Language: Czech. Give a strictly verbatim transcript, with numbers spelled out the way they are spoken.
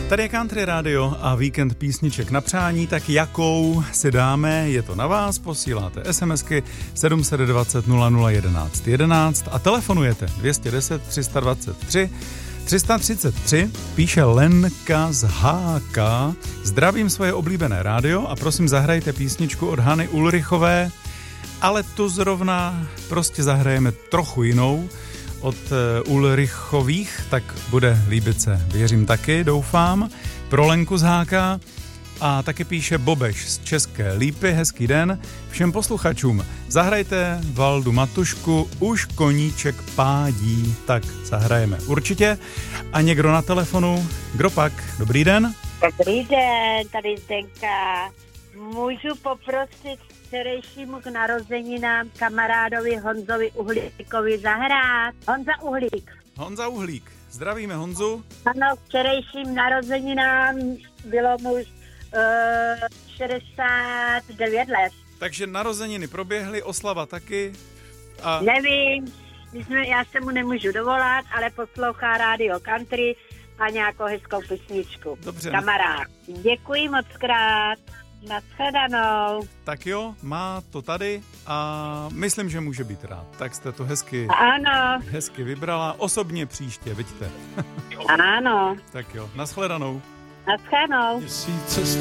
Tady je Country Radio a víkend písniček na přání, tak jakou si dáme, je to na vás, posíláte SMSky sedm set dvacet nula nula jedenáct jedenáct a telefonujete dvě stě deset tři sta dvacet tři tři sta třicet tři, píše Lenka z Háka. Zdravím svoje oblíbené rádio a prosím zahrajte písničku od Hany Ulrichové, ale tu zrovna prostě zahrajeme trochu jinou od Ulrichových, tak bude líbit se, věřím taky, doufám, pro Lenku z Háka. A taky píše Bobeš z České Lípy, hezký den všem posluchačům. Zahrajte Valdu Matušku, už koníček pádí, tak zahrajeme určitě. A někdo na telefonu, kdo pak? Dobrý den. Dobrý den, tady Zdenka. Můžu poprosit včerejšímu k narozeninám kamarádovi Honzovi Uhlíkovi zahrát? Honza Uhlík. Honza Uhlík. Zdravíme Honzu. Ano, včerejším narozeninám bylo mu uh, šedesát devět let. Takže narozeniny proběhly, oslava taky. A... Nevím, jsme, já se mu nemůžu dovolat, ale poslouchá rádio country a nějakou hezkou písničku. Dobře. Kamarád. Děkuji moc krát. Nashledanou. Tak jo, má to tady a myslím, že může být rád. Tak jste to hezky, ano. hezky vybrala. Osobně příště, vidíte. Ano. Tak jo, nashledanou. Nashledanou.